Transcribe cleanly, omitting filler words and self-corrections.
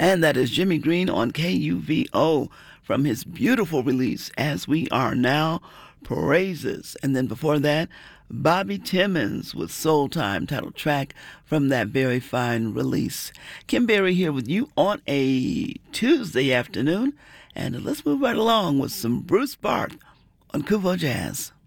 And that is Jimmy Green on KUVO from his beautiful release, As We Are Now, Praises. And then before that, Bobby Timmons with Soul Time, title track from that very fine release. Kim Berry here with you on a Tuesday afternoon. And let's move right along with some Bruce Barth on Kuvo Jazz.